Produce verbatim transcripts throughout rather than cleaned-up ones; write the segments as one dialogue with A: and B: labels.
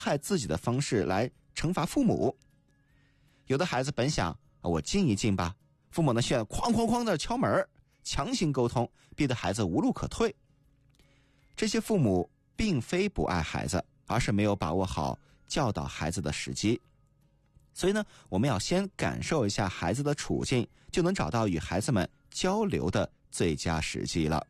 A: 害自己的方式来惩罚父母。有的孩子本想我静一静吧，父母呢却哐哐哐的敲门，强行沟通，逼得孩子无路可退。这些父母并非不爱孩子，而是没有把握好教导孩子的时机。所以呢，我们要先感受一下孩子的处境，就能找到与孩子们交流的最佳时机了。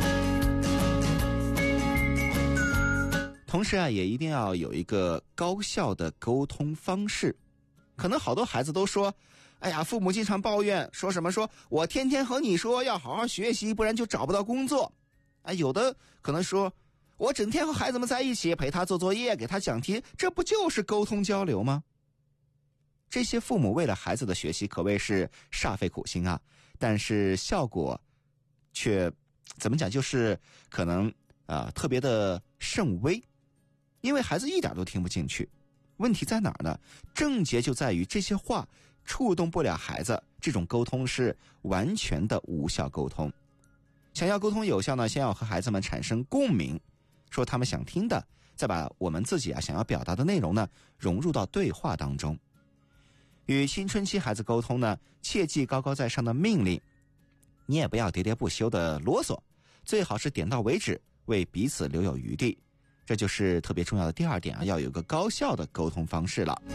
A: 同时啊，也一定要有一个高效的沟通方式。可能好多孩子都说，哎呀，父母经常抱怨，说什么说我天天和你说要好好学习，不然就找不到工作。啊，有的可能说我整天和孩子们在一起，陪他做作业，给他讲题，这不就是沟通交流吗？这些父母为了孩子的学习可谓是煞费苦心啊，但是效果却怎么讲，就是可能啊、呃、特别的甚微，因为孩子一点都听不进去。问题在哪儿呢？症结就在于这些话触动不了孩子，这种沟通是完全的无效沟通。想要沟通有效呢，先要和孩子们产生共鸣，说他们想听的，再把我们自己啊想要表达的内容呢融入到对话当中。与青春期孩子沟通呢，切忌高高在上的命令，你也不要喋喋不休的啰嗦，最好是点到为止，为彼此留有余地。这就是特别重要的第二点啊，要有一个高效的沟通方式了。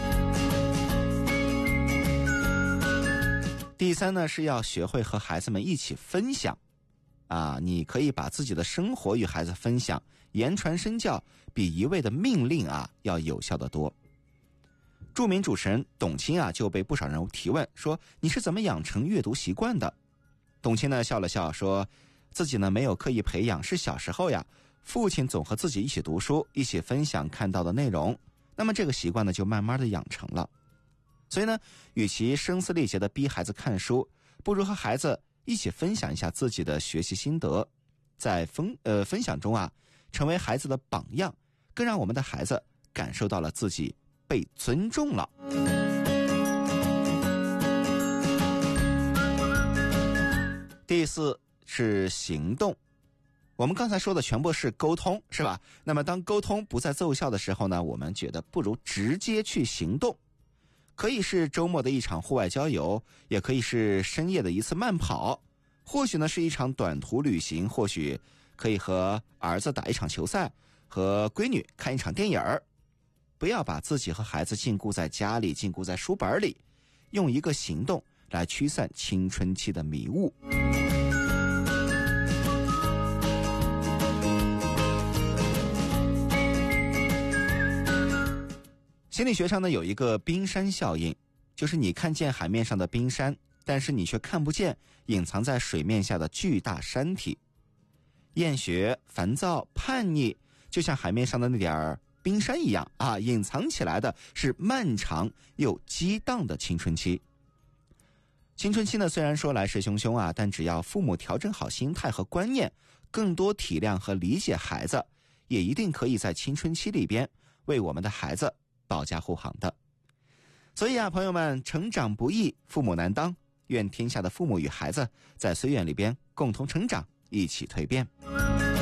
A: 第三呢，是要学会和孩子们一起分享啊，你可以把自己的生活与孩子分享，言传身教比一味的命令啊要有效得多。著名主持人董卿啊就被不少人提问说，你是怎么养成阅读习惯的？董卿呢笑了笑说，自己呢没有刻意培养，是小时候呀父亲总和自己一起读书，一起分享看到的内容，那么这个习惯呢就慢慢的养成了。所以呢，与其声嘶力竭的逼孩子看书，不如和孩子一起分享一下自己的学习心得，在分呃分享中啊成为孩子的榜样，更让我们的孩子感受到了自己被尊重了。第四是行动。我们刚才说的全部是沟通，是吧？那么当沟通不再奏效的时候呢，我们觉得不如直接去行动。可以是周末的一场户外郊游，也可以是深夜的一次慢跑，或许呢是一场短途旅行，或许可以和儿子打一场球赛，和闺女看一场电影儿。不要把自己和孩子禁锢在家里，禁锢在书本里，用一个行动来驱散青春期的迷雾。心理学上呢有一个冰山效应，就是你看见海面上的冰山，但是你却看不见隐藏在水面下的巨大山体。厌学、烦躁、叛逆，就像海面上的那点冰山一样啊，隐藏起来的是漫长又激荡的青春期。青春期呢，虽然说来势汹汹啊，但只要父母调整好心态和观念，更多体谅和理解孩子，也一定可以在青春期里边为我们的孩子保驾护航的。所以啊，朋友们，成长不易，父母难当，愿天下的父母与孩子在岁月里边共同成长，一起蜕变。